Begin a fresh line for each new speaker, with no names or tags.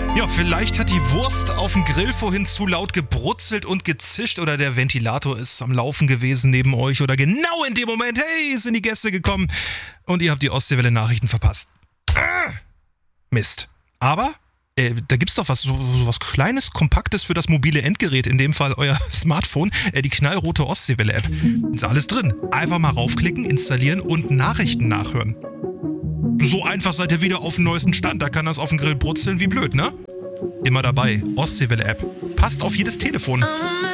Ja, vielleicht hat die Wurst auf dem Grill vorhin zu laut gebrutzelt und gezischt oder der Ventilator ist am Laufen gewesen neben euch oder genau in dem Moment, hey, sind die Gäste gekommen und ihr habt die Ostseewelle-Nachrichten verpasst. Mist. Aber da gibt's doch so was Kleines, Kompaktes für das mobile Endgerät, in dem Fall euer Smartphone, die knallrote Ostseewelle-App. Ist alles drin. Einfach mal raufklicken, installieren und Nachrichten nachhören. So einfach seid ihr wieder auf dem neuesten Stand. Da kann das auf dem Grill brutzeln wie blöd, ne? Immer dabei. Ostseewelle-App. Passt auf jedes Telefon.